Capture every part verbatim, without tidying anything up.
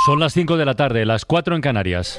Son las cinco de la tarde, las cuatro en Canarias.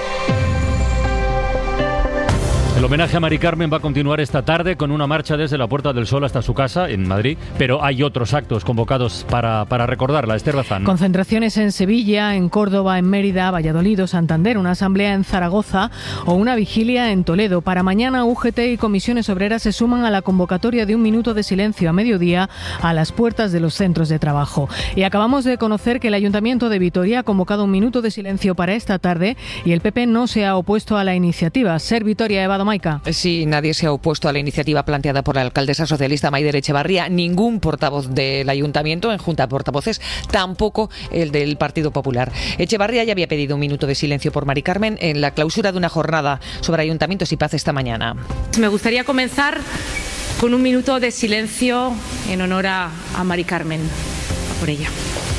El homenaje a Mari Carmen va a continuar esta tarde con una marcha desde la Puerta del Sol hasta su casa en Madrid, pero hay otros actos convocados para, para recordarla. Esther Bazán. Concentraciones en Sevilla, en Córdoba, en Mérida, Valladolid o Santander, una asamblea en Zaragoza o una vigilia en Toledo. Para mañana, U G T y comisiones obreras se suman a la convocatoria de un minuto de silencio a mediodía a las puertas de los centros de trabajo. Y acabamos de conocer que el Ayuntamiento de Vitoria ha convocado un minuto de silencio para esta tarde y el P P no se ha opuesto a la iniciativa. Ser Vitoria, Eva Domaica. Sí, nadie se ha opuesto a la iniciativa planteada por la alcaldesa socialista Maider Echevarría, ningún portavoz del ayuntamiento en junta de portavoces, tampoco el del Partido Popular. Echevarría ya había pedido un minuto de silencio por Mari Carmen en la clausura de una jornada sobre ayuntamientos y paz esta mañana. Me gustaría comenzar con un minuto de silencio en honor a, a Mari Carmen, a por ella.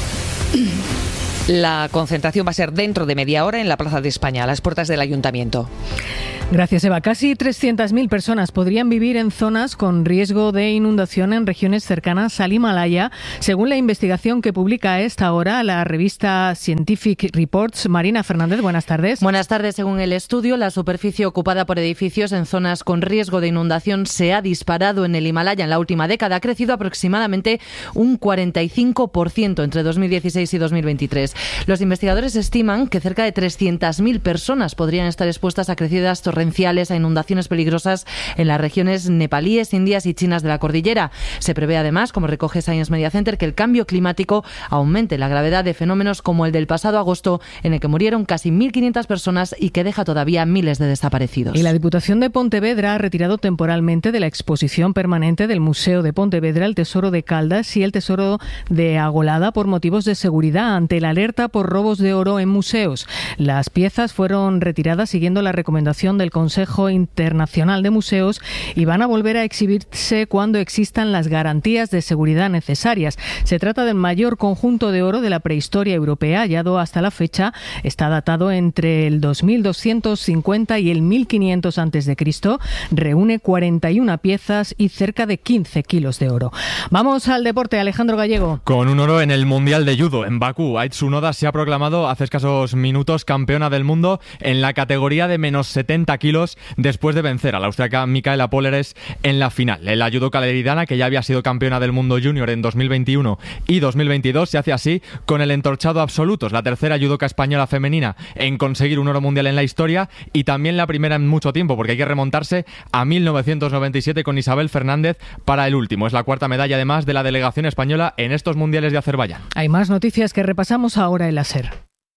La concentración va a ser dentro de media hora en la Plaza de España, a las puertas del ayuntamiento. Gracias, Eva. Casi trescientas mil personas podrían vivir en zonas con riesgo de inundación en regiones cercanas al Himalaya, según la investigación que publica a esta hora la revista Scientific Reports. Marina Fernández, buenas tardes. Buenas tardes. Según el estudio, la superficie ocupada por edificios en zonas con riesgo de inundación se ha disparado en el Himalaya en la última década. Ha crecido aproximadamente un cuarenta y cinco por ciento entre dos mil dieciséis y dos mil veintitrés. Los investigadores estiman que cerca de trescientas mil personas podrían estar expuestas a crecidas torrenciales, a inundaciones peligrosas en las regiones nepalíes, indias y chinas de la cordillera. Se prevé además, como recoge Science Media Center, que el cambio climático aumente la gravedad de fenómenos como el del pasado agosto, en el que murieron casi mil quinientas personas y que deja todavía miles de desaparecidos. Y la Diputación de Pontevedra ha retirado temporalmente de la exposición permanente del Museo de Pontevedra el Tesoro de Caldas y el Tesoro de Agolada por motivos de seguridad ante la alerta por robos de oro en museos. Las piezas fueron retiradas siguiendo la recomendación del Consejo Internacional de Museos y van a volver a exhibirse cuando existan las garantías de seguridad necesarias. Se trata del mayor conjunto de oro de la prehistoria europea hallado hasta la fecha. Está datado entre el dos mil doscientos cincuenta y el mil quinientos antes de Cristo. Reúne cuarenta y una piezas y cerca de quince kilos de oro. Vamos al deporte, Alejandro Gallego. Con un oro en el Mundial de Judo en Bakú, Ait Tsunoda se ha proclamado hace escasos minutos campeona del mundo en la categoría de menos setenta kilos después de vencer a la austriaca Micaela Poleres en la final. La judoka leridana, que ya había sido campeona del mundo junior en dos mil veintiuno y dos mil veintidós, se hace así con el entorchado absoluto. Es la tercera judoka española femenina en conseguir un oro mundial en la historia y también la primera en mucho tiempo, porque hay que remontarse a mil novecientos noventa y siete con Isabel Fernández para el último. Es la cuarta medalla además de la delegación española en estos mundiales de Azerbaiyán. Hay más noticias que repasamos ahora en la SER.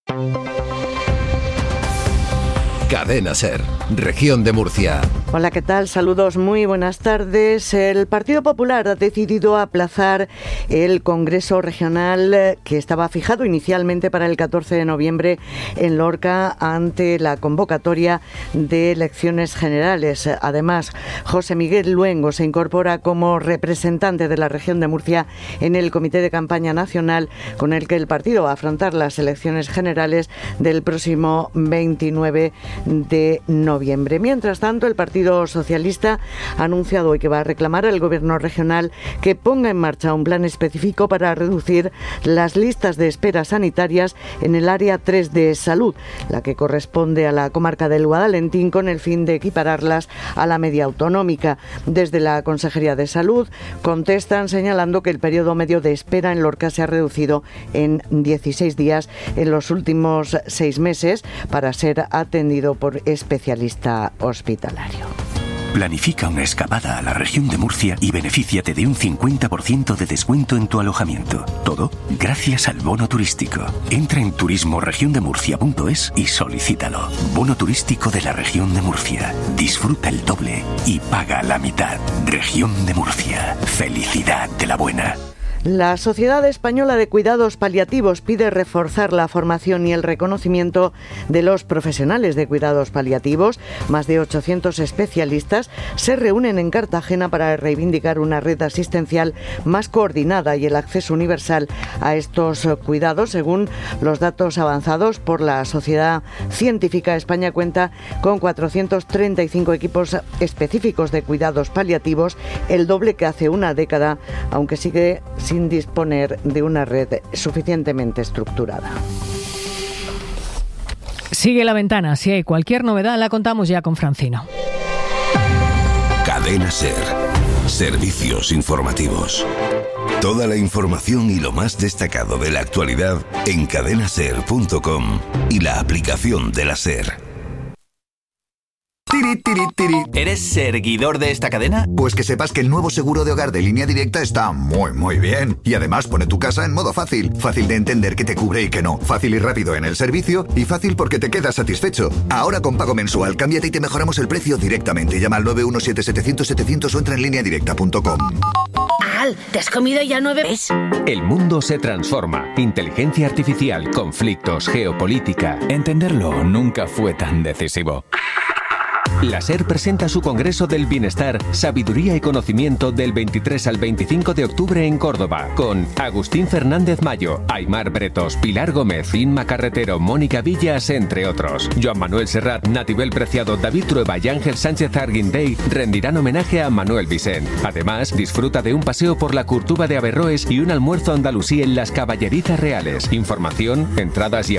Cadena SER, Región de Murcia. Hola, ¿qué tal? Saludos, muy buenas tardes. El Partido Popular ha decidido aplazar el Congreso Regional que estaba fijado inicialmente para el catorce de noviembre en Lorca ante la convocatoria de elecciones generales. Además, José Miguel Luengo se incorpora como representante de la Región de Murcia en el Comité de Campaña Nacional con el que el partido va a afrontar las elecciones generales del próximo veintinueve de noviembre. Mientras tanto, el Partido Socialista ha anunciado hoy que va a reclamar al Gobierno regional que ponga en marcha un plan específico para reducir las listas de espera sanitarias en el área tres de salud, la que corresponde a la comarca del Guadalentín, con el fin de equipararlas a la media autonómica. Desde la Consejería de Salud contestan señalando que el periodo medio de espera en Lorca se ha reducido en dieciséis días en los últimos seis meses para ser atendido por especialista hospitalario. Planifica una escapada a la región de Murcia y benefíciate de un cincuenta por ciento de descuento en tu alojamiento. Todo gracias al bono turístico. Entra en turismo región de murcia punto es y solicítalo. Bono turístico de la región de Murcia. Disfruta el doble y paga la mitad. Región de Murcia. Felicidad de la buena. La Sociedad Española de Cuidados Paliativos pide reforzar la formación y el reconocimiento de los profesionales de cuidados paliativos. Más de ochocientos especialistas se reúnen en Cartagena para reivindicar una red asistencial más coordinada y el acceso universal a estos cuidados. Según los datos avanzados por la Sociedad Científica, España cuenta con cuatrocientos treinta y cinco equipos específicos de cuidados paliativos, el doble que hace una década, aunque sigue sin disponer de una red suficientemente estructurada. Sigue La Ventana. Si hay cualquier novedad, la contamos ya con Francino. Cadena SER. Servicios informativos. Toda la información y lo más destacado de la actualidad en cadena ser punto com y la aplicación de la SER. Tiri, tiri, tiri. ¿Eres seguidor de esta cadena? Pues que sepas que el nuevo seguro de hogar de Línea Directa está muy, muy bien. Y además pone tu casa en modo fácil. Fácil de entender qué te cubre y qué no. Fácil y rápido en el servicio. Y fácil porque te quedas satisfecho. Ahora con pago mensual, cámbiate y te mejoramos el precio directamente. Llama al nueve uno siete setecientos setecientos o entra en línea directa punto com. Al, ¿te has comido ya nueve veces? El mundo se transforma. Inteligencia artificial, conflictos, geopolítica. Entenderlo nunca fue tan decisivo. La SER presenta su Congreso del Bienestar, Sabiduría y Conocimiento del veintitrés al veinticinco de octubre en Córdoba, con Agustín Fernández Mayo, Aymar Bretos, Pilar Gómez, Inma Carretero, Mónica Villas, entre otros. Joan Manuel Serrat, Natibel Preciado, David Trueba y Ángel Sánchez Arguindey rendirán homenaje a Manuel Vicent. Además, disfruta de un paseo por la Curtuba de Averroes y un almuerzo andalusí en las Caballerizas Reales. Información, entradas y